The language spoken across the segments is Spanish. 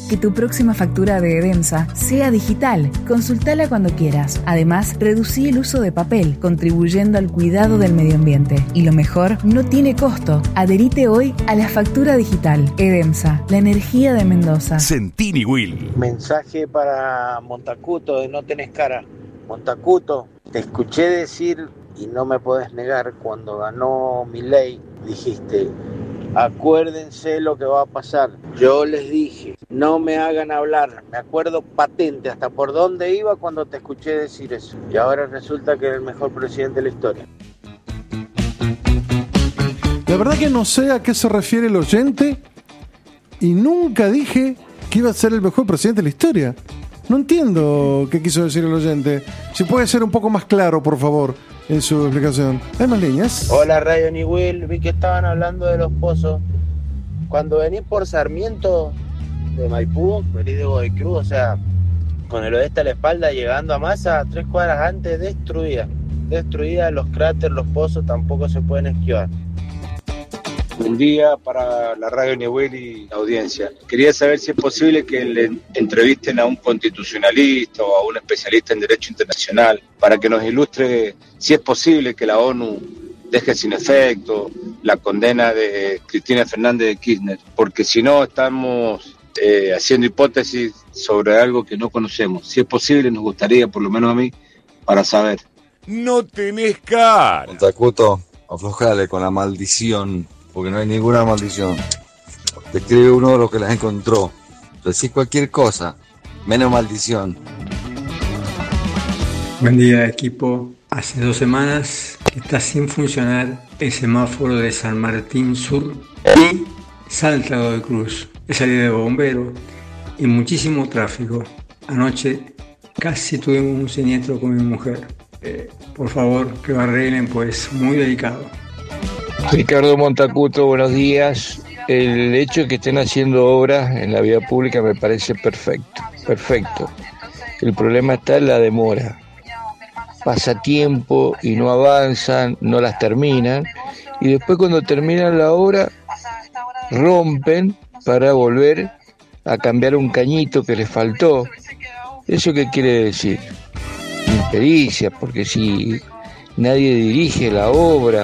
Que tu próxima factura de Edemsa sea digital. Consultala cuando quieras. Además, reducí el uso de papel, contribuyendo al cuidado del medio ambiente. Y lo mejor, no tiene costo. Adherite hoy a la factura digital. Edemsa, la energía de Mendoza. Sentini Will. Mensaje para Montacuto de No Tenés Cara. Montacuto, te escuché decir, y no me podés negar, cuando ganó Milei, dijiste: acuérdense lo que va a pasar. Yo les dije, no me hagan hablar. Me acuerdo patente hasta por dónde iba cuando te escuché decir eso. Y ahora resulta que eres el mejor presidente de la historia. La verdad que no sé a qué se refiere el oyente y nunca dije que iba a ser el mejor presidente de la historia. No entiendo qué quiso decir el oyente. Si puede ser un poco más claro, por favor, en su explicación. ¿Hay más líneas? Hola, Radio Niwil. Vi que estaban hablando de los pozos. Cuando venís por Sarmiento de Maipú, venís de Godoy Cruz, o sea, con el oeste a la espalda, llegando a Massa, 3 cuadras antes, destruida. Destruida, los cráteres, los pozos tampoco se pueden esquivar. Buen día para la Radio Niwil y la audiencia. Quería saber si es posible que le entrevisten a un constitucionalista o a un especialista en derecho internacional para que nos ilustre si es posible que la ONU deje sin efecto la condena de Cristina Fernández de Kirchner, porque si no estamos haciendo hipótesis sobre algo que no conocemos. Si es posible, nos gustaría, por lo menos a mí, para saber. No tenés cara. Montacuto, aflojale con la maldición, porque no hay ninguna maldición. Te escribe uno de los que las encontró. Decís cualquier cosa, menos maldición. Buen día, equipo. Hace 2 semanas que está sin funcionar el semáforo de San Martín Sur y Salta Godoy Cruz. He salido de bombero y muchísimo tráfico. Anoche casi tuvimos un siniestro con mi mujer. Por favor, que lo arreglen, pues muy delicado. Ricardo Montacuto, buenos días. El hecho de que estén haciendo obras en la vía pública me parece perfecto. El problema está en la demora. Pasa tiempo y no avanzan, no las terminan, y después cuando terminan la obra rompen para volver a cambiar un cañito que les faltó. ¿Eso qué quiere decir? Impericia, porque si nadie dirige la obra.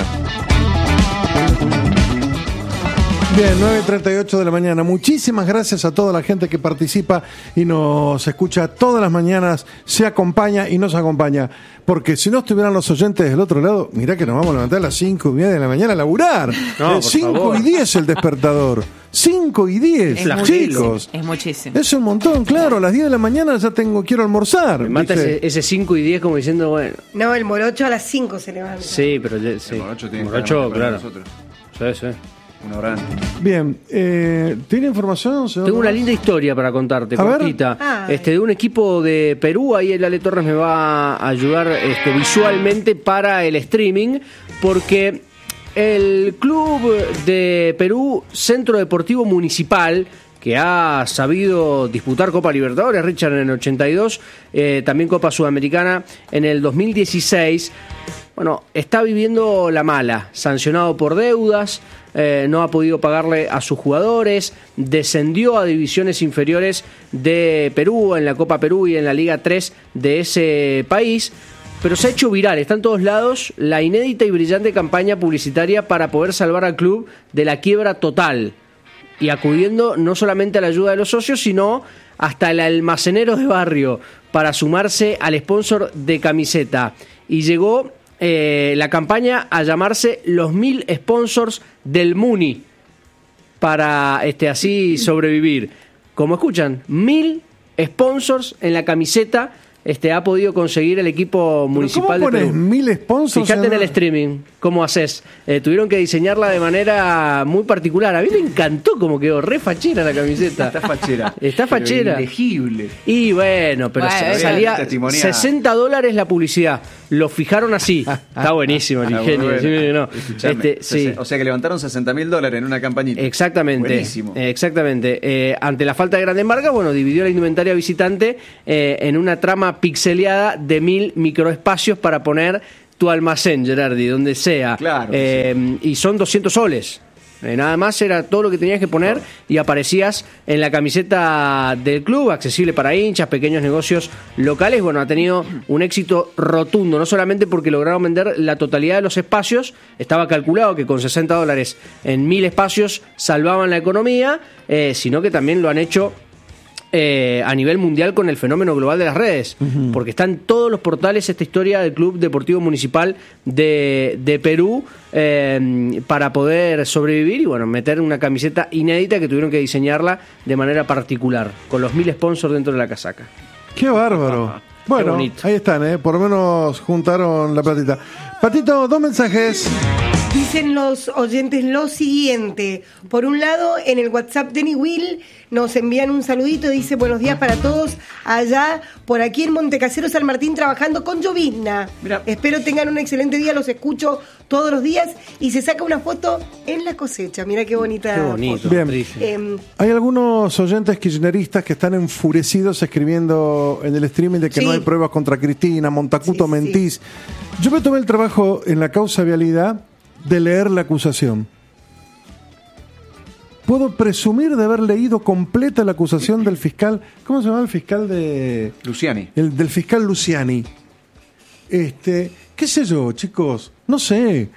Bien, 9:38 de la mañana. Muchísimas gracias a toda la gente que participa y nos escucha todas las mañanas, se acompaña y nos acompaña. Porque si no estuvieran los oyentes del otro lado, mirá que nos vamos a levantar a las 5:30 de la mañana a laburar. No, 5:10 el despertador. 5:10, chicos. Es muchísimo. Es un montón, claro. A las 10 de la mañana ya quiero almorzar. Me mata ese 5:10 como diciendo, bueno. No, el morocho a las 5 se levanta. Sí, pero sí. El morocho tiene claro. nosotros. Sí. Una hora antes. Bien, ¿tiene información, señor? Tengo una linda historia para contarte, cortita. De un equipo de Perú, ahí el Ale Torres me va a ayudar visualmente para el streaming, porque el club de Perú, Centro Deportivo Municipal, que ha sabido disputar Copa Libertadores, Richard, en el 82, también Copa Sudamericana en el 2016, bueno, está viviendo la mala, sancionado por deudas, no ha podido pagarle a sus jugadores, descendió a divisiones inferiores de Perú, en la Copa Perú y en la Liga 3 de ese país, pero se ha hecho viral, está en todos lados la inédita y brillante campaña publicitaria para poder salvar al club de la quiebra total, y acudiendo no solamente a la ayuda de los socios, sino hasta el almacenero de barrio para sumarse al sponsor de camiseta, y llegó la campaña a llamarse los 1000 sponsors del Muni para así sobrevivir. Como escuchan, 1000 sponsors en la camiseta ha podido conseguir el equipo municipal de Perú. ¿Cómo pones 1000 sponsors? Fíjate en el streaming cómo haces. Tuvieron que diseñarla de manera muy particular. A mí me encantó como quedó, re fachera la camiseta. Está fachera. Ilegible. Y bueno, pero salía $60 la publicidad. Lo fijaron así. Está buenísimo el ingenio. Bueno. Sí. O sea que levantaron $60.000 en una campañita. Exactamente. Buenísimo. Exactamente. Ante la falta de grandes marcas, bueno, dividió la indumentaria visitante en una trama pixeleada de 1000 microespacios para poner tu almacén, Gerardi, donde sea. Claro. Y son 200 soles. Nada más era todo lo que tenías que poner y aparecías en la camiseta del club, accesible para hinchas, pequeños negocios locales. Bueno, ha tenido un éxito rotundo, no solamente porque lograron vender la totalidad de los espacios, estaba calculado que con $60 en 1000 espacios salvaban la economía, sino que también lo han hecho a nivel mundial con el fenómeno global de las redes, porque está en todos los portales esta historia del Club Deportivo Municipal de Perú, para poder sobrevivir y bueno, meter una camiseta inédita que tuvieron que diseñarla de manera particular, con los 1000 sponsors dentro de la casaca. ¡Qué bárbaro! Bueno, ahí están, por lo menos juntaron la platita. Patito, 2 mensajes. Dicen los oyentes lo siguiente. Por un lado, en el WhatsApp de Niwil nos envían un saludito. Dice: buenos días para todos allá, por aquí en Montecasero, San Martín, trabajando con llovizna. Espero tengan un excelente día, los escucho todos los días. Y se saca una foto en la cosecha. Mira qué bonita. Qué bonito. Foto. Bien. Hay algunos oyentes kirchneristas que están enfurecidos escribiendo en el streaming de que no hay pruebas contra Cristina, Montacuto, mentís. Yo me tomé el trabajo en la causa vialidad de leer la acusación. Puedo presumir de haber leído completa la acusación del fiscal. ¿Cómo se llama el fiscal de Luciani? Del fiscal Luciani. ¿Qué sé yo, chicos? No sé.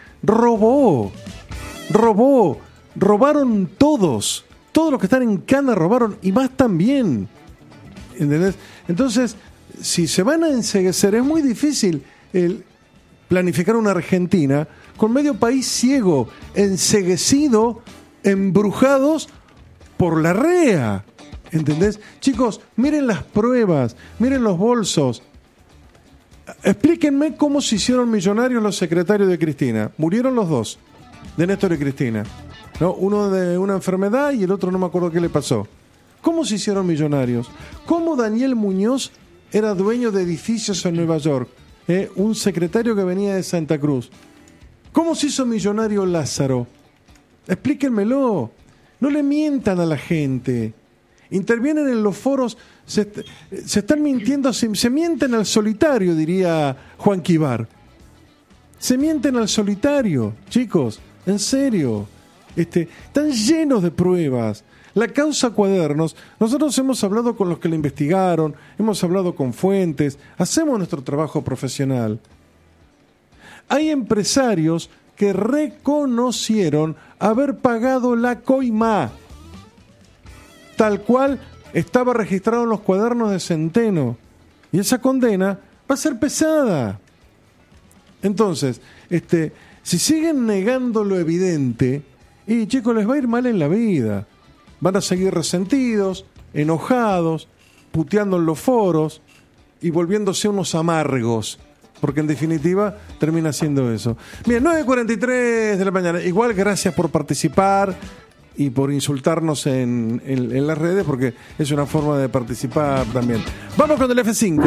Robaron todos. Todos los que están en cana robaron y más también. ¿Entendés? Entonces, si se van a enceguecer, es muy difícil planificar una Argentina con medio país ciego, enceguecido, embrujados por la REA. ¿Entendés? Chicos, miren las pruebas, miren los bolsos. Explíquenme cómo se hicieron millonarios los secretarios de Cristina. Murieron los dos, de Néstor y Cristina, ¿no? Uno de una enfermedad y el otro no me acuerdo qué le pasó. ¿Cómo se hicieron millonarios? ¿Cómo Daniel Muñoz era dueño de edificios en Nueva York? Un secretario que venía de Santa Cruz. ¿Cómo se hizo millonario Lázaro? Explíquenmelo. No le mientan a la gente. Intervienen en los foros, se están mintiendo, se mienten al solitario, diría Juan Quibar. Se mienten al solitario, chicos, en serio. Están llenos de pruebas. La causa Cuadernos, nosotros hemos hablado con los que la investigaron, hemos hablado con fuentes, hacemos nuestro trabajo profesional. Hay empresarios que reconocieron haber pagado la coima, tal cual estaba registrado en los cuadernos de Centeno. Y esa condena va a ser pesada. Entonces, si siguen negando lo evidente, y chicos, les va a ir mal en la vida. Van a seguir resentidos, enojados, puteando en los foros y volviéndose unos amargos. Porque en definitiva termina siendo eso. Bien, 9:43 de la mañana. Igual gracias por participar y por insultarnos en las redes, porque es una forma de participar también. Vamos con el F5.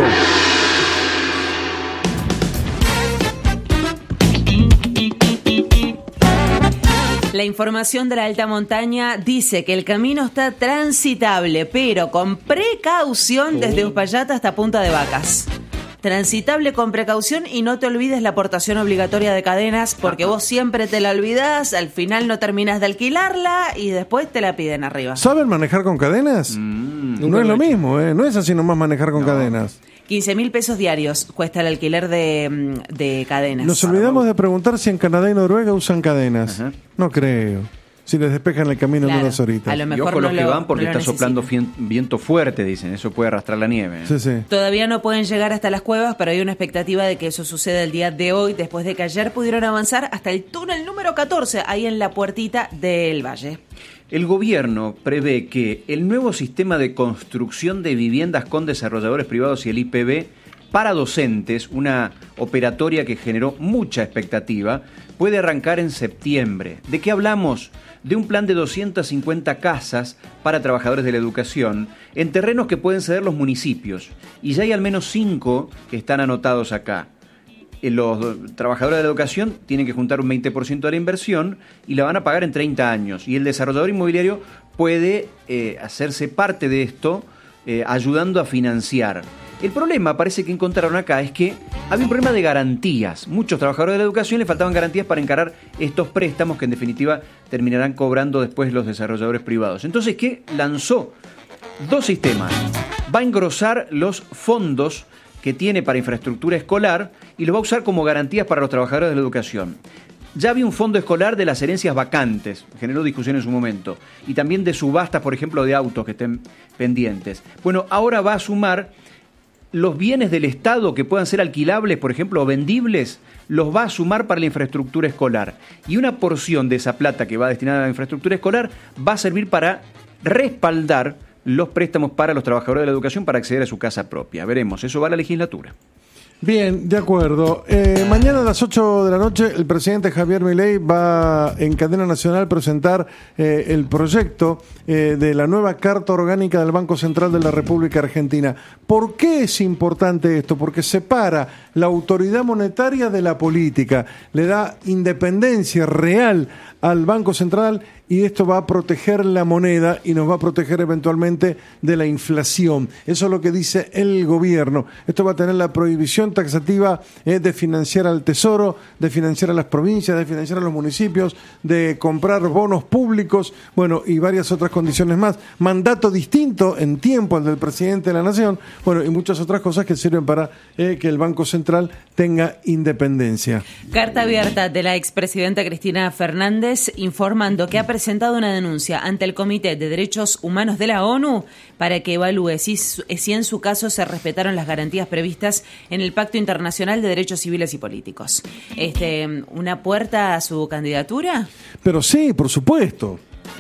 La información de la alta montaña dice que el camino está transitable, pero con precaución desde Uspallata hasta Punta de Vacas. Transitable con precaución y no te olvides la aportación obligatoria de cadenas, porque vos siempre te la olvidás, al final no terminas de alquilarla y después te la piden arriba. ¿Saben manejar con cadenas? No es lo mismo, no es así nomás manejar con cadenas. 15.000 pesos diarios cuesta el alquiler de cadenas. Nos olvidamos de preguntar si en Canadá y Noruega usan cadenas. Ajá. No creo. Si les despejan el camino en unas horitas. A lo mejor y ojo los que van porque está soplando viento fuerte, dicen. Eso puede arrastrar la nieve. Sí, sí. Todavía no pueden llegar hasta las cuevas, pero hay una expectativa de que eso suceda el día de hoy, después de que ayer pudieron avanzar hasta el túnel número 14, ahí en la puertita del Valle. El gobierno prevé que el nuevo sistema de construcción de viviendas con desarrolladores privados y el IPB para docentes, una operatoria que generó mucha expectativa, puede arrancar en septiembre. ¿De qué hablamos? De un plan de 250 casas para trabajadores de la educación en terrenos que pueden ceder los municipios. Y ya hay al menos 5 que están anotados acá. Los trabajadores de la educación tienen que juntar un 20% de la inversión y la van a pagar en 30 años. Y el desarrollador inmobiliario puede hacerse parte de esto ayudando a financiar. El problema, parece que encontraron acá, es que había un problema de garantías. Muchos trabajadores de la educación les faltaban garantías para encarar estos préstamos que en definitiva terminarán cobrando después los desarrolladores privados. Entonces, ¿qué lanzó? 2 sistemas. Va a engrosar los fondos que tiene para infraestructura escolar y los va a usar como garantías para los trabajadores de la educación. Ya había un fondo escolar de las herencias vacantes, generó discusión en su momento, y también de subastas, por ejemplo, de autos que estén pendientes. Bueno, ahora va a sumar los bienes del Estado que puedan ser alquilables, por ejemplo, o vendibles, los va a sumar para la infraestructura escolar. Y una porción de esa plata que va destinada a la infraestructura escolar va a servir para respaldar los préstamos para los trabajadores de la educación para acceder a su casa propia. Veremos, eso va a la legislatura. Bien, de acuerdo. Mañana a las 8 de la noche el presidente Javier Milei va en cadena nacional presentar el proyecto de la nueva Carta Orgánica del Banco Central de la República Argentina. ¿Por qué es importante esto? Porque separa la autoridad monetaria de la política, le da independencia real al Banco Central y esto va a proteger la moneda y nos va a proteger eventualmente de la inflación. Eso es lo que dice el gobierno. Esto va a tener la prohibición taxativa de financiar al Tesoro, de financiar a las provincias, de financiar a los municipios, de comprar bonos públicos, bueno, y varias otras condiciones más. Mandato distinto en tiempo al del presidente de la Nación, bueno, y muchas otras cosas que sirven para que el Banco Central tenga independencia. Carta abierta de la expresidenta Cristina Fernández informando que ha presentado una denuncia ante el Comité de Derechos Humanos de la ONU para que evalúe si en su caso se respetaron las garantías previstas en el Pacto Internacional de Derechos Civiles y Políticos. ¿Una puerta a su candidatura? Pero sí, por supuesto.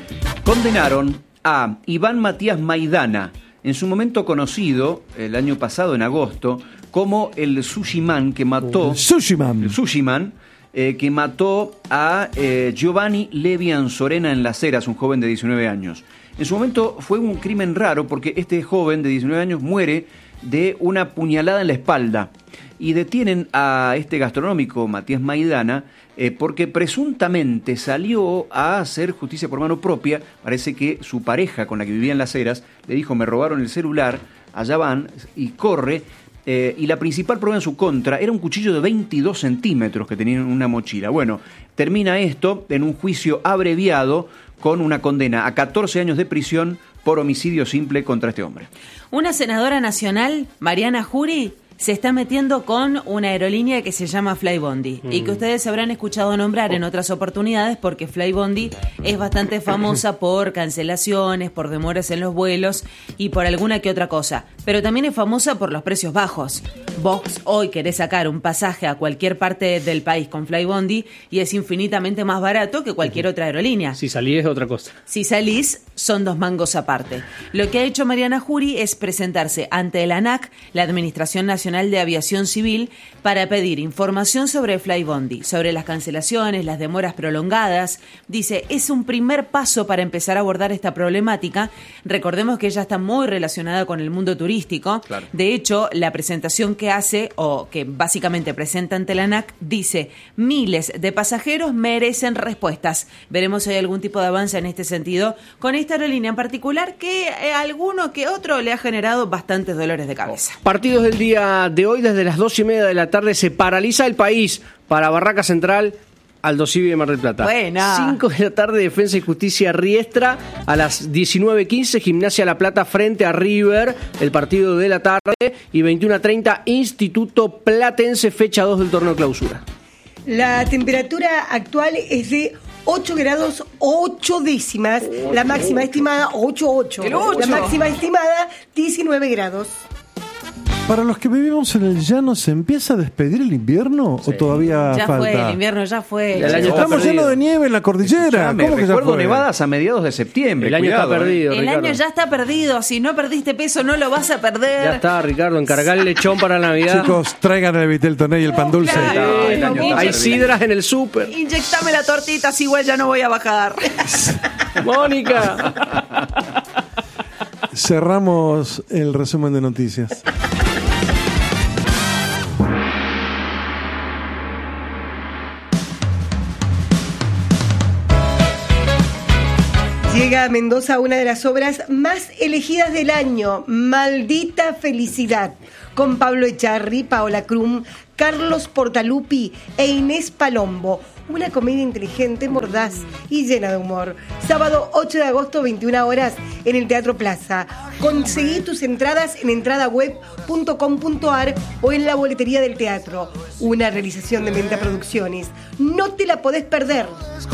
Condenaron a Iván Matías Maidana, en su momento conocido el año pasado, en agosto, como el Sushiman que mató... El Sushiman, que mató a Giovanni Levi Anzorena en Las Heras, un joven de 19 años. En su momento fue un crimen raro porque este joven de 19 años muere de una puñalada en la espalda. Y detienen a este gastronómico, Matías Maidana, porque presuntamente salió a hacer justicia por mano propia. Parece que su pareja con la que vivía en Las Heras le dijo: me robaron el celular, allá van, y corre. Y la principal prueba en su contra era un cuchillo de 22 centímetros que tenía en una mochila. Bueno, termina esto en un juicio abreviado con una condena a 14 años de prisión por homicidio simple contra este hombre. Una senadora nacional, Mariana Jury, se está metiendo con una aerolínea que se llama Flybondi y que ustedes habrán escuchado nombrar en otras oportunidades porque Flybondi es bastante famosa por cancelaciones, por demoras en los vuelos y por alguna que otra cosa, pero también es famosa por los precios bajos. Vos hoy querés sacar un pasaje a cualquier parte del país con Flybondi y es infinitamente más barato que cualquier otra aerolínea. Si salís es otra cosa. Si salís son 2 mangos aparte. Lo que ha hecho Mariana Jury es presentarse ante el ANAC, la Administración Nacional de Aviación Civil, para pedir información sobre Flybondi, sobre las cancelaciones, las demoras prolongadas. Dice, es un primer paso para empezar a abordar esta problemática. Recordemos que ella está muy relacionada con el mundo turístico. Claro. De hecho, la presentación que hace, o que básicamente presenta ante la ANAC, dice, miles de pasajeros merecen respuestas. Veremos si hay algún tipo de avance en este sentido con esta aerolínea en particular que alguno que otro le ha generado bastantes dolores de cabeza. Partidos del día de hoy, desde las 2:30 de la tarde se paraliza el país para Barraca Central, Aldo Civi de Mar del Plata. Buena. 5 de la tarde, Defensa y Justicia Riestra. A las 19:15, Gimnasia La Plata frente a River, el partido de la tarde. Y 21:30, Instituto Platense, fecha 2 del torneo clausura. La temperatura actual es de 8 grados 8 décimas. La máxima estimada 8,8. La máxima estimada 19 grados. Para los que vivimos en el llano, ¿se empieza a despedir el invierno o todavía ya falta? Fue, el invierno ya fue. Estamos llenos de nieve en la cordillera. ¿Cómo que ya recuerdo fue? nevadas a mediados de septiembre. El año está perdido, El Ricardo. año ya está perdido. Si no perdiste peso, no lo vas a perder. Ya está, Ricardo. Encargar el lechón para Navidad. Chicos, traigan el vitel toné y el pan dulce. Claro. Hay sidras en el súper. Inyectame la tortita, si igual ya no voy a bajar. Mónica. Cerramos el resumen de noticias. Llega Llega a Mendoza una de las obras más elegidas del año, Maldita Felicidad, con Pablo Echarri, Paola Krum, Carlos Portalupi e Inés Palombo. Una comedia inteligente, mordaz y llena de humor. Sábado 8 de agosto, 21 horas, en el Teatro Plaza. Conseguí tus entradas en entradaweb.com.ar o en la boletería del teatro. Una realización de Menta Producciones. No te la podés perder.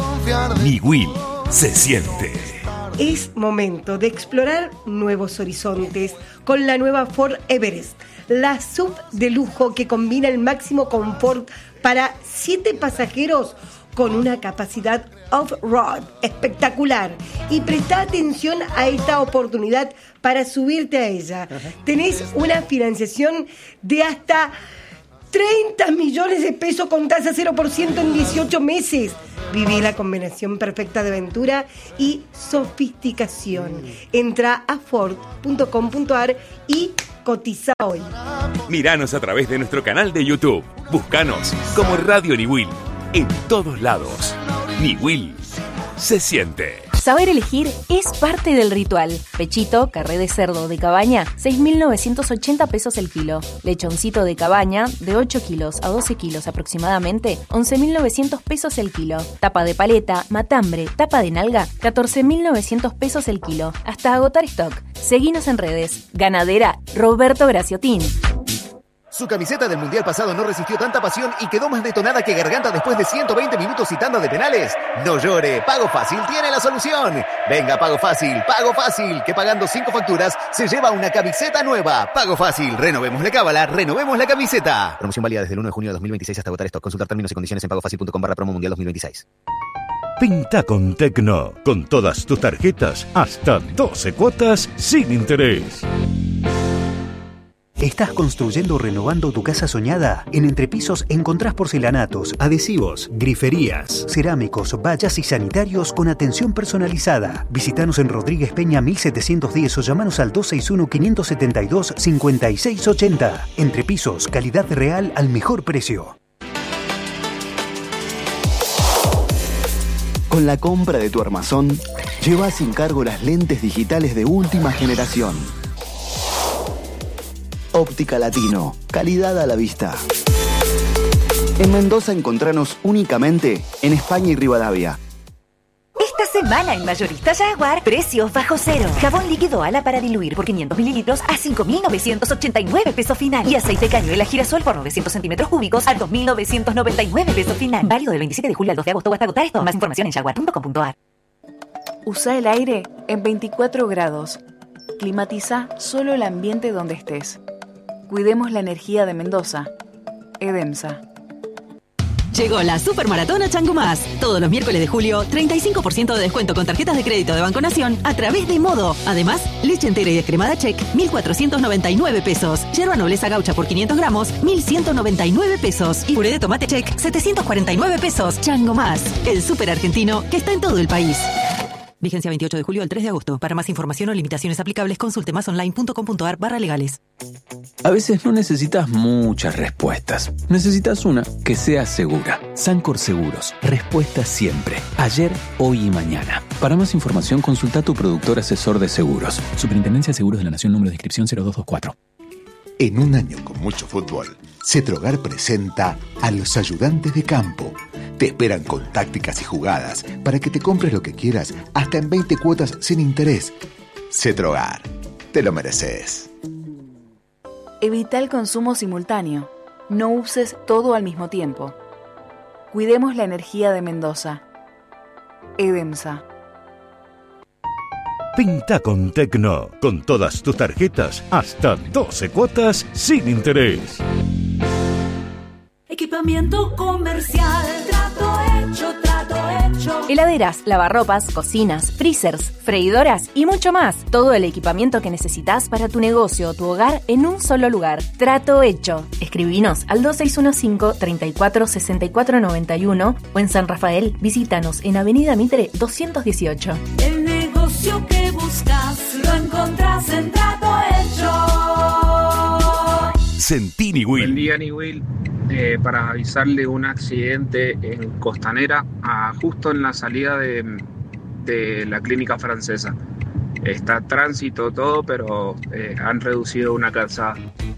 Niwil se siente. Es momento de explorar nuevos horizontes con la nueva Ford Everest, la SUV de lujo que combina el máximo confort para 7 pasajeros con una capacidad off-road espectacular. Y presta atención a esta oportunidad para subirte a ella. Tenés una financiación de hasta 30 millones de pesos con tasa 0% en 18 meses. Viví la combinación perfecta de aventura y sofisticación. Entra a Ford.com.ar y cotiza hoy. Míranos a través de nuestro canal de YouTube. Búscanos como Radio Niwil. En todos lados. Niwil se siente. Saber elegir es parte del ritual. Pechito, carré de cerdo de cabaña, 6.980 pesos el kilo. Lechoncito de cabaña, de 8 kilos a 12 kilos aproximadamente, 11.900 pesos el kilo. Tapa de paleta, matambre, tapa de nalga, 14.900 pesos el kilo. Hasta agotar stock. Seguinos en redes. Ganadera Roberto Graciotín. Su camiseta del Mundial pasado no resistió tanta pasión y quedó más detonada que Garganta después de 120 minutos y tanda de penales. No llore, Pago Fácil tiene la solución. Venga, Pago Fácil, que pagando 5 facturas se lleva una camiseta nueva. Pago Fácil, renovemos la cábala, renovemos la camiseta. Promoción válida desde el 1 de junio de 2026 hasta agotar stock. Consultar términos y condiciones en pagofacil.com/promo mundial 2026. Pinta con Tecno, con todas tus tarjetas, hasta 12 cuotas sin interés. ¿Estás construyendo o renovando tu casa soñada? En Entrepisos encontrás porcelanatos, adhesivos, griferías, cerámicos, vallas y sanitarios con atención personalizada. Visítanos en Rodríguez Peña 1710 o llamanos al 261-572-5680. Entrepisos, calidad real al mejor precio. Con la compra de tu armazón, lleva sin cargo las lentes digitales de última generación. Óptica Latino, calidad a la vista. En Mendoza encontranos únicamente en España y Rivadavia. Esta semana en Mayorista Jaguar, precios bajo cero. Jabón líquido ala para diluir por 500 mililitros a 5.989 pesos final. Y aceite cañuela girasol por 900 centímetros cúbicos a 2.999 pesos final. Válido del 27 de julio al 2 de agosto o hasta agotar esto. Más información en jaguar.com.ar. Usa el aire en 24 grados. Climatiza solo el ambiente donde estés. Cuidemos la energía de Mendoza. EDEMSA. Llegó la Supermaratón a Chango Más. Todos los miércoles de julio, 35% de descuento con tarjetas de crédito de Banco Nación a través de Modo. Además, leche entera y descremada Check, 1.499 pesos. Yerba nobleza gaucha por 500 gramos, 1.199 pesos. Y puré de tomate Check, 749 pesos. Chango Más, el súper argentino que está en todo el país. Vigencia 28 de julio al 3 de agosto. Para más información o limitaciones aplicables, consulte masonline.com.ar/legales. A veces no necesitas muchas respuestas. Necesitas una que sea segura. Sancor Seguros. Respuesta siempre. Ayer, hoy y mañana. Para más información, consulta a tu productor asesor de seguros. Superintendencia de Seguros de la Nación, número de inscripción 0224. En un año con mucho fútbol, Cetrogar presenta a los ayudantes de campo. Te esperan con tácticas y jugadas para que te compres lo que quieras hasta en 20 cuotas sin interés. Cetrogar, te lo mereces. Evita el consumo simultáneo. No uses todo al mismo tiempo. Cuidemos la energía de Mendoza. EDEMSA. Pinta con Tecno, con todas tus tarjetas, hasta 12 cuotas sin interés. Equipamiento comercial, trato hecho, trato hecho. Heladeras, lavarropas, cocinas, freezers, freidoras y mucho más. Todo el equipamiento que necesitas para tu negocio o tu hogar en un solo lugar. Trato hecho. Escribinos al 2615-346491 o en San Rafael, visítanos en Avenida Mitre 218. El negocio que buscas lo encontrás en Trato Hecho. Sentí Niwil. Buen día, Niwil. Para avisarle un accidente en Costanera, justo en la salida de de la clínica francesa. Está tránsito todo, pero han reducido una calzada.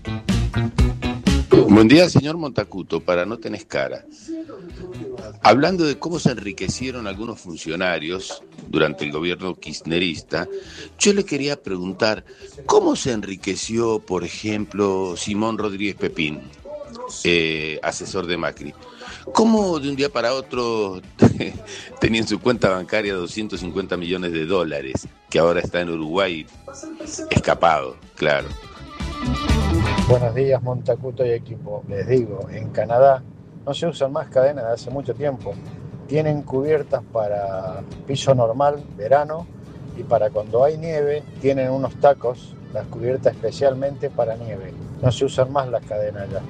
Buen día, señor Montacuto, para No Tenés Cara. Hablando de cómo se enriquecieron algunos funcionarios durante el gobierno kirchnerista, yo le quería preguntar, ¿cómo se enriqueció, por ejemplo, Simón Rodríguez Pepín, asesor de Macri? ¿Cómo de un día para otro tenía en su cuenta bancaria $250 millones, que ahora está en Uruguay, escapado, claro? Buenos días, Montacuto y equipo. Les digo, en Canadá no se usan más cadenas de hace mucho tiempo. Tienen cubiertas para piso normal, verano, y para cuando hay nieve tienen unos tacos, las cubiertas especialmente para nieve. No se usan más las cadenas ya.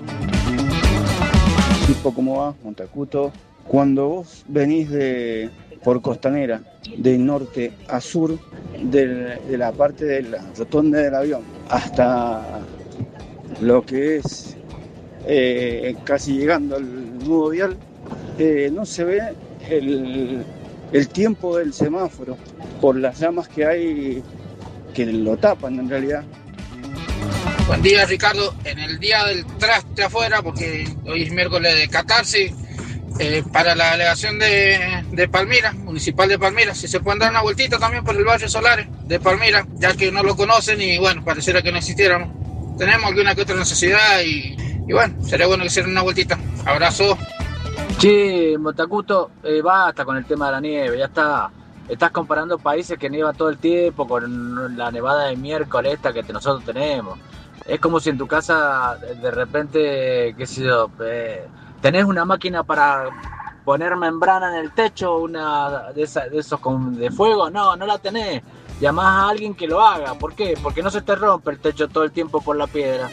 Tipo, ¿cómo va, Montacuto? Cuando vos venís por Costanera, del norte a sur, de la parte de la rotonda del avión, hasta lo que es casi llegando al nudo vial, no se ve el tiempo del semáforo por las llamas que hay que lo tapan en realidad. Buen día, Ricardo. En el día del traste afuera, porque hoy es miércoles de catarsis, para la delegación de Palmira, municipal de Palmira, si se pueden dar una vueltita también por el barrio Solares de Palmira, ya que no lo conocen y bueno, pareciera que no existiéramos. Tenemos alguna que otra necesidad y bueno, sería bueno que hicieran una vueltita. Abrazo. Che, Montacuto, basta con el tema de la nieve, ya está. Estás comparando países que nieva todo el tiempo con la nevada de miércoles esta que nosotros tenemos. Es como si en tu casa de repente, qué sé yo, tenés una máquina para poner membrana en el techo, una de esos de fuego. No la tenés. Llamás a alguien que lo haga. ¿Por qué? Porque no se te rompe el techo todo el tiempo por la piedra.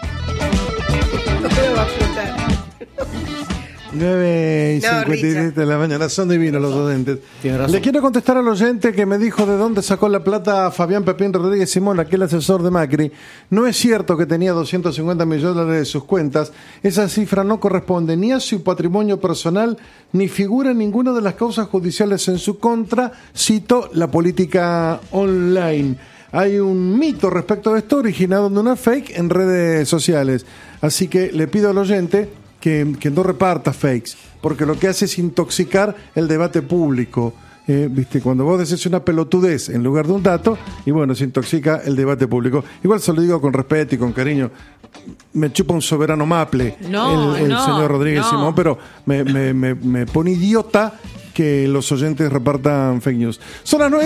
No te va a flotar. 9:57 de la mañana, son divinos los docentes. Le quiero contestar al oyente que me dijo de dónde sacó la plata Fabián Pepín Rodríguez Simón, aquel asesor de Macri. No es cierto que tenía $250 millones de sus cuentas. Esa cifra no corresponde ni a su patrimonio personal, ni figura en ninguna de las causas judiciales en su contra. Cito la política online. Hay un mito respecto a esto originado de una fake en redes sociales. Así que le pido al oyente que no reparta fakes, porque lo que hace es intoxicar el debate público. ¿Viste? Cuando vos decís una pelotudez en lugar de un dato, y bueno, se intoxica el debate público. Igual se lo digo con respeto y con cariño. Me chupa un soberano maple el señor Rodríguez Simón, pero me pone idiota que los oyentes repartan fake news. Son las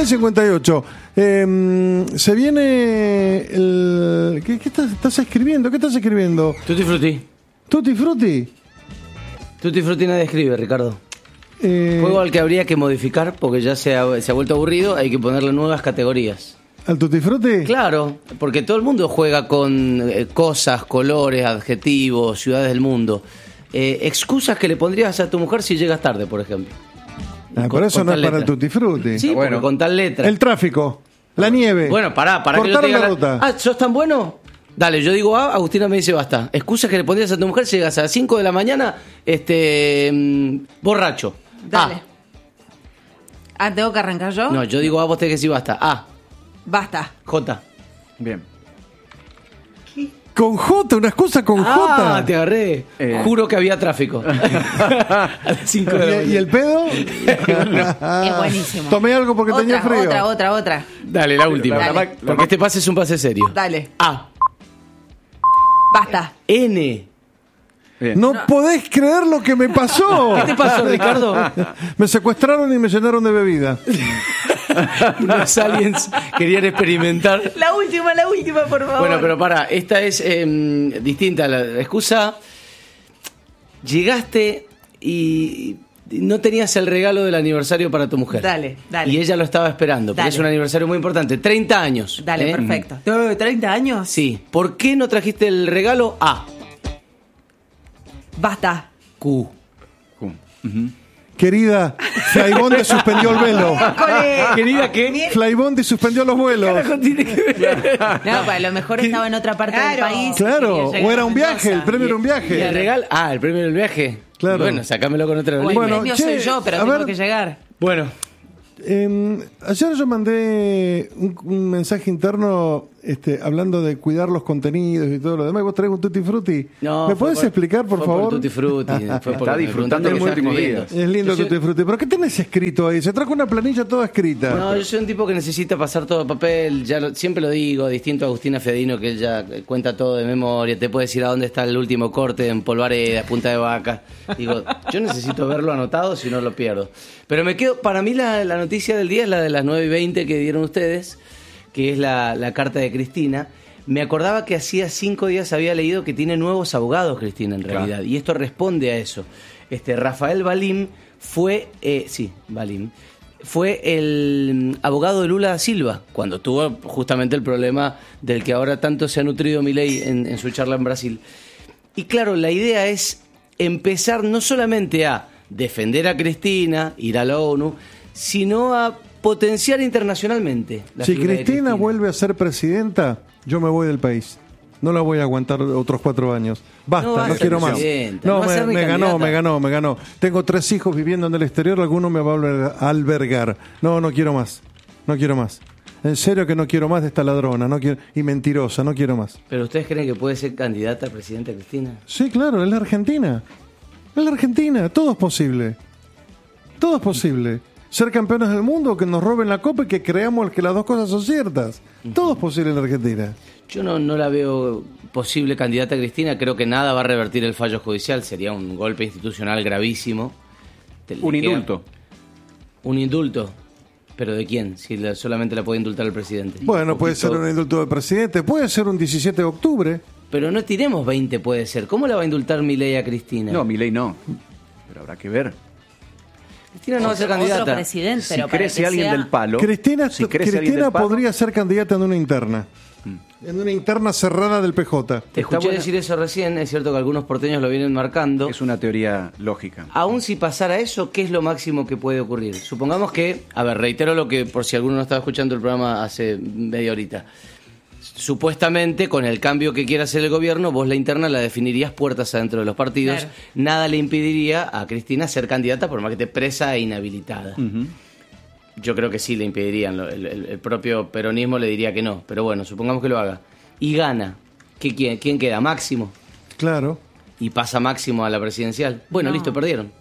9:58. Se viene el... ¿Qué estás escribiendo? ¿Qué estás escribiendo? Tutti Frutti. ¿Tutti Frutti? Tutti Frutti nadie escribe, Ricardo. Juego al que habría que modificar porque ya se ha vuelto aburrido, hay que ponerle nuevas categorías. ¿Al Tutti Frutti? Claro, porque todo el mundo juega con cosas, colores, adjetivos, ciudades del mundo. Excusas que le pondrías a tu mujer si llegas tarde, por ejemplo. Por eso no es para el Tutti Frutti. Sí, bueno, con tal letra. El tráfico, la nieve. Bueno, pará que yo te diga la ruta. Ah, ¿sos tan bueno? Dale, yo digo A, Agustina me dice basta. Excusas que le pondrías a tu mujer si llegas a las 5 de la mañana borracho. Dale. ¿Tengo que arrancar yo? No, yo digo A, vos tenés que decir basta. A. Basta. J. Bien. ¿Qué? Con J, una excusa con J. Ah, te agarré. Juro que había tráfico. A las 5 de la mañana. ¿Y el pedo? Es buenísimo. Tomé algo porque tenía frío. Otra. Dale, la última. Dale. Porque este pase es un pase serio. Dale. A. Basta. N. Bien. No podés creer lo que me pasó. ¿Qué te pasó, Ricardo? Me secuestraron y me llenaron de bebida. Unos aliens querían experimentar. La última, por favor. Bueno, pero para, esta es distinta. La excusa, llegaste y no tenías el regalo del aniversario para tu mujer. Dale. Y ella lo estaba esperando, porque Dale. es un aniversario muy importante. 30 años. Dale, perfecto. ¿30 años? Sí. ¿Por qué no trajiste el regalo? A. Basta. Q. Querida, Flybondi suspendió el velo. Querida, ¿qué? Flybondi suspendió los vuelos. No, pues a lo mejor estaba en otra parte del país. Claro, o era un viaje, el premio era un viaje. ¿Y el regalo? Ah, el premio era el viaje. Claro. Bueno, sacámelo con otra El línea. premio soy yo, pero tengo que llegar. Bueno, Ayer yo mandé un mensaje interno hablando de cuidar los contenidos y todo lo demás. ¿Vos traes un Tutti Frutti? No, ¿Me podés explicar, por favor? Tutti Frutti. Está disfrutando los últimos días. Es lindo Tutti Frutti. ¿Pero qué tenés escrito ahí? Se trajo una planilla toda escrita. No, yo soy un tipo que necesita pasar todo papel. Siempre lo digo, distinto a Agustina Fedino, que él ya cuenta todo de memoria. Te puede decir a dónde está el último corte en Polvareda, Punta de Vaca. Digo, yo necesito verlo anotado, si no lo pierdo. Pero me quedo, para mí la noticia del día es la de las 9:20 que dieron ustedes, que es la carta de Cristina. Me acordaba que hacía 5 días había leído que tiene nuevos abogados, Cristina, en realidad. Claro. Y esto responde a eso. Rafael Valim fue el abogado de Lula da Silva, cuando tuvo justamente el problema del que ahora tanto se ha nutrido Milei en su charla en Brasil. Y claro, la idea es empezar no solamente a defender a Cristina, ir a la ONU, sino a potenciar internacionalmente. Si Cristina vuelve a ser presidenta, yo me voy del país. No la voy a aguantar otros 4 años. Basta, no quiero más. No, me ganó. Tengo 3 hijos viviendo en el exterior, alguno me va a albergar. No quiero más. En serio que no quiero más de esta ladrona y mentirosa, no quiero más. ¿Pero ustedes creen que puede ser candidata a presidenta Cristina? Sí, claro, es la Argentina. Todo es posible. Ser campeones del mundo, que nos roben la copa y que creamos que las dos cosas son ciertas. Todo es posible en la Argentina. Yo no la veo posible candidata a Cristina. Creo que nada va a revertir el fallo judicial. Sería un golpe institucional gravísimo. Un indulto. Un indulto. ¿Pero de quién? Si solamente la puede indultar el presidente. Bueno, puede ser un indulto del presidente. Puede ser un 17 de octubre. Pero no tiremos 20, puede ser. ¿Cómo la va a indultar Milei a Cristina? No, Milei no. Pero habrá que ver. Cristina no va a ser candidata. Otro presidente, si crece alguien del palo. Cristina podría ser candidata en una interna. En una interna cerrada del PJ. Te escuché decir eso recién. Es cierto que algunos porteños lo vienen marcando. Es una teoría lógica. Aún si pasara eso, ¿qué es lo máximo que puede ocurrir? Supongamos que, reitero lo que, por si alguno no estaba escuchando el programa hace media horita. Supuestamente, con el cambio que quiera hacer el gobierno, vos la interna la definirías puertas adentro de los partidos. Claro. Nada le impediría a Cristina ser candidata, por más que esté presa e inhabilitada. Uh-huh. Yo creo que sí le impedirían. El propio peronismo le diría que no. Pero bueno, supongamos que lo haga. Y gana. ¿Quién queda? Máximo. Claro. Y pasa Máximo a la presidencial. Bueno, listo, perdieron.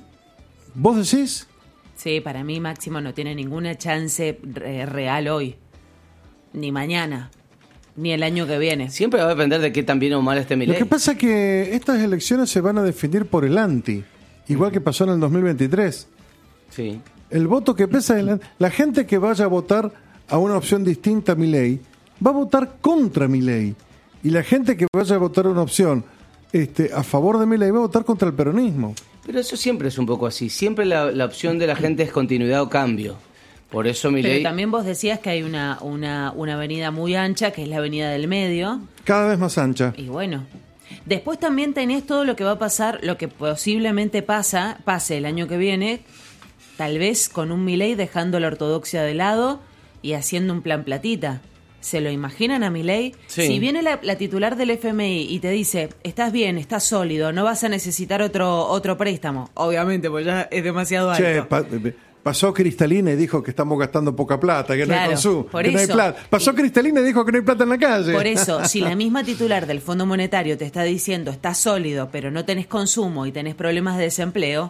¿Vos decís? Sí, para mí Máximo no tiene ninguna chance real hoy. Ni mañana. Ni el año que viene. Siempre va a depender de qué tan bien o mal esté Milei. Lo que pasa es que estas elecciones se van a definir por el anti, igual que pasó en el 2023. Sí. El voto que pesa es la gente que vaya a votar a una opción distinta a Milei va a votar contra Milei. Y la gente que vaya a votar una opción a favor de Milei va a votar contra el peronismo. Pero eso siempre es un poco así. Siempre la opción de la gente es continuidad o cambio. Por eso Milei... Pero también vos decías que hay una avenida muy ancha, que es la avenida del medio. Cada vez más ancha. Y bueno, después también tenés todo lo que va a pasar, lo que posiblemente pase el año que viene, tal vez con un Milei dejando la ortodoxia de lado y haciendo un plan platita. ¿Se lo imaginan a Milei? Sí. Si viene la titular del FMI y te dice, estás bien, estás sólido, no vas a necesitar otro préstamo. Obviamente, pues ya es demasiado alto. Pasó Cristalina y dijo que estamos gastando poca plata, que no hay consumo, que no hay plata. Pasó Cristalina y dijo que no hay plata en la calle. Por eso, si la misma titular del Fondo Monetario te está diciendo estás sólido, pero no tenés consumo y tenés problemas de desempleo,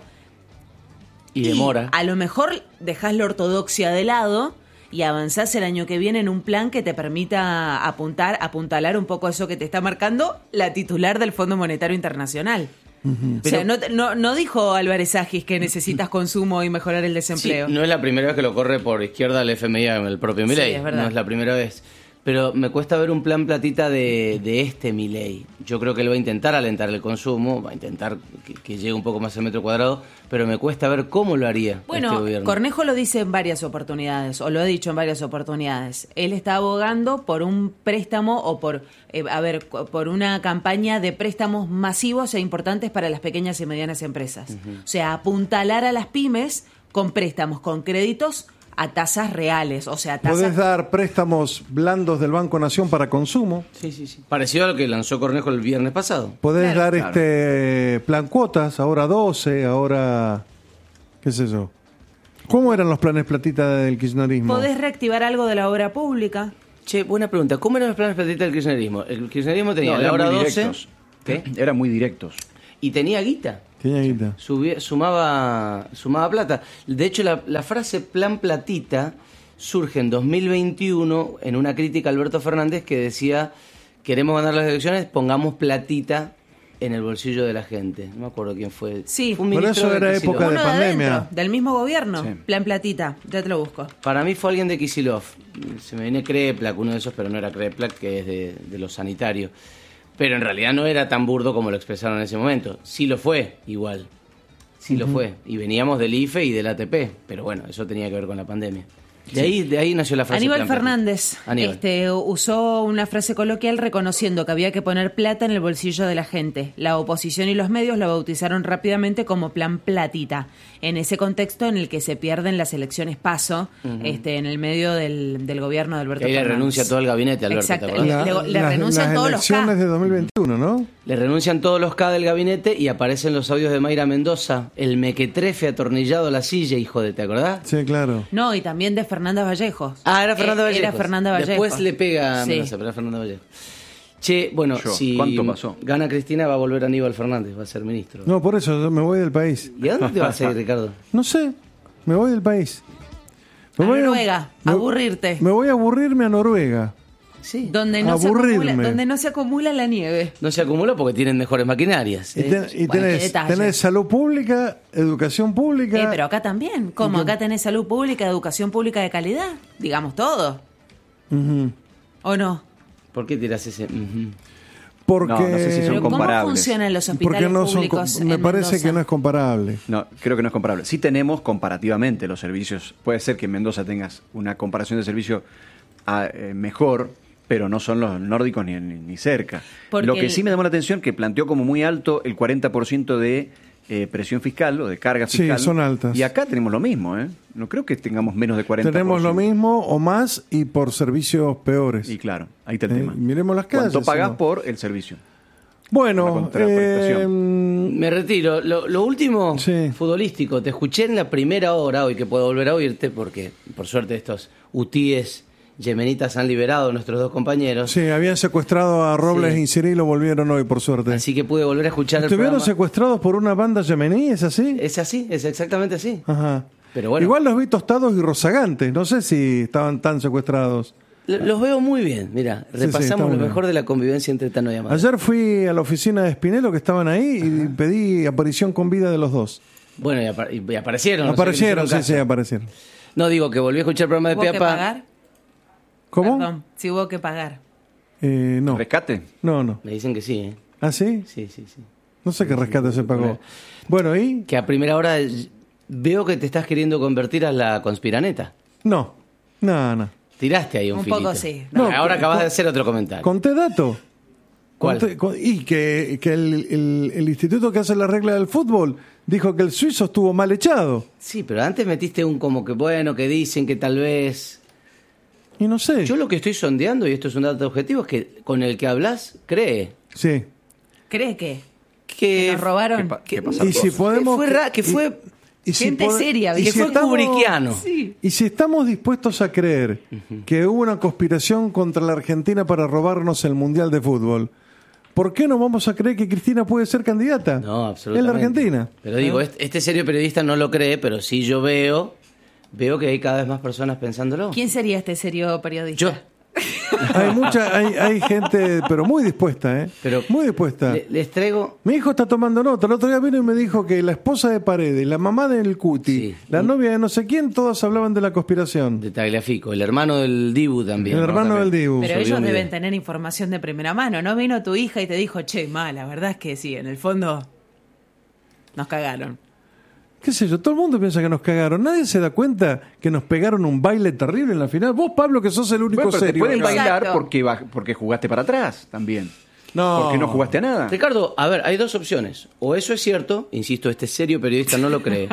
y demora. A lo mejor dejás la ortodoxia de lado y avanzás el año que viene en un plan que te permita apuntalar un poco eso que te está marcando la titular del Fondo Monetario Internacional. Uh-huh. O sea, no dijo Álvarez Agis que necesitas consumo y mejorar el desempleo. Sí, no es la primera vez que lo corre por izquierda el FMI, el propio Milei. Sí, es verdad. No es la primera vez. Pero me cuesta ver un plan platita de Milei. Yo creo que él va a intentar alentar el consumo, va a intentar que llegue un poco más al metro cuadrado, pero me cuesta ver cómo lo haría este gobierno. Cornejo lo dice en varias oportunidades, o lo ha dicho en varias oportunidades. Él está abogando por un préstamo o por una campaña de préstamos masivos e importantes para las pequeñas y medianas empresas. Uh-huh. O sea, apuntalar a las pymes con préstamos, con créditos a tasas reales, o sea, tasas... Podés dar préstamos blandos del Banco Nación para consumo. Sí. Parecido a lo que lanzó Cornejo el viernes pasado. Podés dar plan cuotas, ahora 12, ahora... qué sé yo. ¿Cómo eran los planes platita del kirchnerismo? ¿Podés reactivar algo de la obra pública? Che, buena pregunta. ¿Cómo eran los planes platita del kirchnerismo? El kirchnerismo tenía la eran hora muy 12. directos. ¿Qué? Eran muy directos. Y tenía guita. Tenía guita. Sumaba plata. De hecho, la frase plan platita surge en 2021 en una crítica a Alberto Fernández que decía: queremos ganar las elecciones, pongamos platita en el bolsillo de la gente. No me acuerdo quién fue. Sí, un por ministro eso era de Kicillof. época de Uno pandemia. adentro, del mismo gobierno. Sí. Plan platita, ya te lo busco. Para mí fue alguien de Kicillof. Se me viene Kreplak, uno de esos, pero no era Kreplak, que es de los sanitarios. Pero en realidad no era tan burdo como lo expresaron en ese momento. Sí lo fue, igual. Sí lo fue. Y veníamos del IFE y del ATP. Pero bueno, eso tenía que ver con la pandemia. De ahí nació la frase. Aníbal plan platita. Fernández usó una frase coloquial reconociendo que había que poner plata en el bolsillo de la gente. La oposición y los medios lo bautizaron rápidamente como plan platita, en ese contexto en el que se pierden las elecciones PASO, en el medio del gobierno de Alberto Que ahí Fernández. le renuncia todo el gabinete, Alberto. Exacto. ¿te acordás? Le renuncian las todos los K. elecciones de 2021, ¿no? Le renuncian todos los K del gabinete y aparecen los audios de Mayra Mendoza, el mequetrefe atornillado a la silla, hijo de, ¿te acordás? Sí, claro. No, y también de Fernanda Vallejos. Ah, era Fernanda Vallejos. Era Fernanda Vallejos. Después le pega a Sí. Mendoza, pero era Fernanda Vallejos. Che, bueno, si ¿Cuánto pasó? gana Cristina va a volver Aníbal Fernández, va a ser ministro. No, por eso yo me voy del país. ¿Y a dónde te vas a ir, Ricardo? No sé, me voy del país. A Me voy Noruega, aburrirte. Me voy a aburrirme a Noruega. Sí. Donde no se acumula la nieve. No se acumula porque tienen mejores maquinarias. Y Bueno, qué detalle. tenés salud pública, educación pública. Pero acá también. ¿Cómo? Acá tenés salud pública, educación pública de calidad. Digamos todo. Ujú. ¿O no? ¿Por qué tiras ese? Porque No sé si son Pero ¿cómo comparables. funcionan los porque hospitales no son, públicos me en parece Mendoza? que no es comparable. No, creo que no es comparable. Sí tenemos comparativamente los servicios. Puede ser que en Mendoza tengas una comparación de servicio mejor, pero no son los nórdicos ni cerca. Porque Lo que sí me llamó la atención que planteó como muy alto el 40% de presión fiscal o de carga Sí, fiscal. son altas. Y acá tenemos lo mismo, ¿eh? No creo que tengamos menos de 40%. Tenemos lo mismo o más y por servicios peores. Y claro, ahí está el tema. Miremos las calles. ¿Cuánto pagás ¿no? por el servicio? Bueno, La contraprestación. Me retiro. Lo último, futbolístico. Te escuché en la primera hora, hoy que puedo volver a oírte, porque por suerte estos hutíes yemenitas han liberado a nuestros dos compañeros. Sí, habían secuestrado a Robles y Cirilo, volvieron hoy, por suerte. Así que pude volver a escuchar el ¿Estuvieron programa. secuestrados por una banda yemení? ¿Es así? Es así, es exactamente así. Ajá. Pero bueno, Igual los vi tostados y rozagantes. No sé si estaban tan secuestrados. los veo muy bien. Mira, Sí, está repasamos muy lo bien. mejor de la convivencia entre Tano y Amado. Ayer fui a la oficina de Spinello, que estaban ahí, y pedí aparición con vida de los dos. Bueno, y aparecieron. no sé, Aparecieron, que le sí, hicieron caso. aparecieron. No, digo que volví a escuchar el programa de ¿Hubo que Peapa. pagar? ¿Cómo? Perdón, si hubo que pagar. No. ¿Rescate? No. Me dicen que sí, ¿eh? ¿Ah, sí? Sí. No sé qué rescate se pagó. Bueno, ¿y? Que a primera hora veo que te estás queriendo convertir a la conspiraneta. No. Tiraste ahí un Un filito. poco sí. No, ahora acabas de hacer otro comentario. Conté dato. ¿Cuál? Y que el instituto que hace la regla del fútbol dijo que el suizo estuvo mal echado. Sí, pero antes metiste un como que bueno, que dicen que tal vez... Y no sé. Yo lo que estoy sondeando, y esto es un dato objetivo, es que con el que hablas, cree. Sí. ¿Cree que? Que nos robaron. Y si podemos... Que fue gente seria, que fue kubrickiano. Sí. Y si estamos dispuestos a creer que hubo una conspiración contra la Argentina para robarnos el Mundial de Fútbol, ¿por qué no vamos a creer que Cristina puede ser candidata? No, absolutamente. En la Argentina. Pero digo, este serio periodista no lo cree, pero sí yo veo que hay cada vez más personas pensándolo. ¿Quién sería este serio periodista? Yo. Hay gente, pero muy dispuesta, ¿eh? Pero muy dispuesta. Les traigo... Mi hijo está tomando nota. El otro día vino y me dijo que la esposa de Paredes, la mamá del Cuti, la novia de no sé quién, todas hablaban de la conspiración. De Tagliafico, el hermano del Dibu también. El hermano del Dibu. Pero ellos deben tener información de primera mano. ¿No vino tu hija y te dijo, che, la verdad es que sí, en el fondo nos cagaron? Qué sé yo, todo el mundo piensa que nos cagaron. Nadie se da cuenta que nos pegaron un baile terrible en la final. Vos, Pablo, que sos el único Bueno, pero te serio. pueden bailar Exacto. porque jugaste para atrás también. No. Porque no jugaste a nada. Ricardo, a ver, hay dos opciones. O eso es cierto, insisto, este serio periodista no lo cree.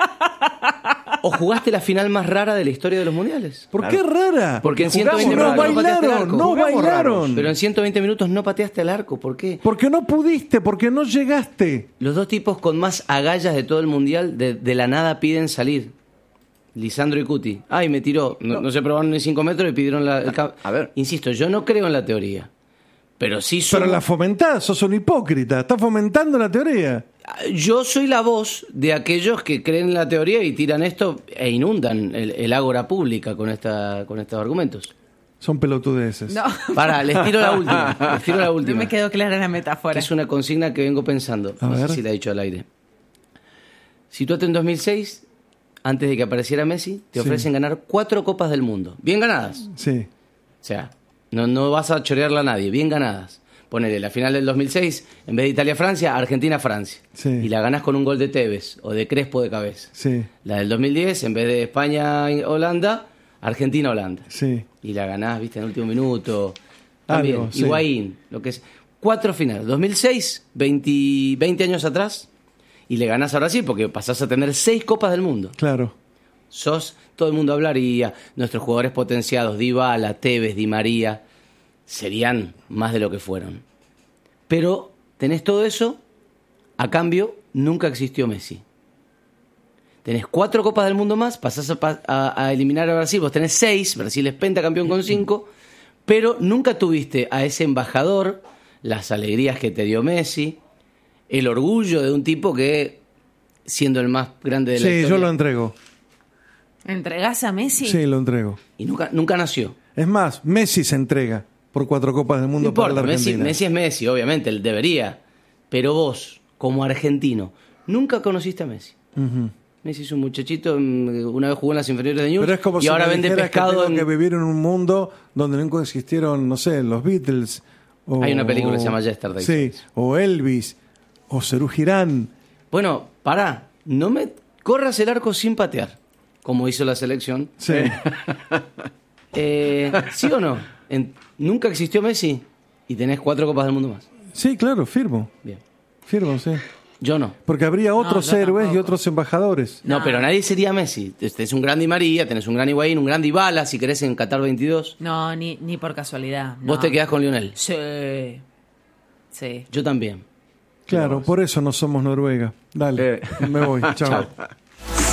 O jugaste la final más rara de la historia de los mundiales. ¿Por qué rara? Porque en Jugamos 120 minutos raro. no pateaste al arco. No Jugamos bailaron. Pero en 120 minutos no pateaste al arco. ¿Por qué? Porque no pudiste, porque no llegaste. Los dos tipos con más agallas de todo el mundial de la nada piden salir. Lisandro y Cuti. Ay, me tiró. No se probaron ni 5 metros y pidieron A ver. Insisto, yo no creo en la teoría. Pero sí Pero la fomentás, sos un hipócrita. Estás fomentando la teoría. Yo soy la voz de aquellos que creen en la teoría y tiran esto e inundan el ágora pública con estos argumentos. Son pelotudeces. No. Pará, les tiro la última. No me quedó clara la metáfora. Que es una consigna que vengo pensando. A No ver. sé si la he dicho al aire. Situate en 2006, antes de que apareciera Messi, te Sí. ofrecen ganar 4 Copas del Mundo. Bien ganadas. Sí. O sea, no vas a chorearla a nadie. Bien ganadas. Ponele la final del 2006, en vez de Italia-Francia, Argentina-Francia. Sí. Y la ganás con un gol de Tevez o de Crespo de cabeza. Sí. La del 2010, en vez de España-Holanda, Argentina-Holanda. Sí. Y la ganás, viste, en el último minuto. También, Algo, sí. Higuaín, lo que es. 4 finales. 2006, 20 años atrás, y le ganás a Brasil porque pasás a tener 6 Copas del Mundo. Claro. Todo el mundo hablaría, nuestros jugadores potenciados, Dybala, Tevez, Di María, serían más de lo que fueron. Pero tenés todo eso, a cambio, nunca existió Messi. Tenés 4 Copas del Mundo más, pasás a eliminar a Brasil, vos tenés 6, Brasil es pentacampeón con 5, pero nunca tuviste a ese embajador, las alegrías que te dio Messi, el orgullo de un tipo que, siendo el más grande de la historia... Sí, yo lo entrego. ¿Entregás a Messi? Sí, lo entrego. Y nunca nació. Es más, Messi se entrega por 4 Copas del Mundo No importa, para la Argentina. Messi es Messi, obviamente, él debería. Pero vos, como argentino, nunca conociste a Messi. Ujú. Messi es un muchachito, una vez jugó en las inferiores de Newell's Pero es como y si ahora me vende dijeras pescado que tengo que vivir en un mundo donde nunca existieron, no sé, los Beatles. Hay una película que se llama Yesterday. Sí, o Elvis, o Serú Girán. Bueno, pará, no me corras el arco sin patear, como hizo la selección. Sí. ¿Sí o no? Nunca existió Messi y tenés 4 Copas del Mundo más. Sí, claro, firmo. Bien. Firmo, sí. Yo no. Porque habría otros yo héroes tampoco. y otros embajadores. No, pero nadie sería Messi. Tenés un gran Di María, tenés un gran Higuaín, un gran Dybala, si querés en Qatar 22. No, ni por casualidad. Vos no. te quedás con Lionel. Sí. Sí. Yo también. Claro, por eso no somos Noruega. Dale, me voy. Chao. Chao.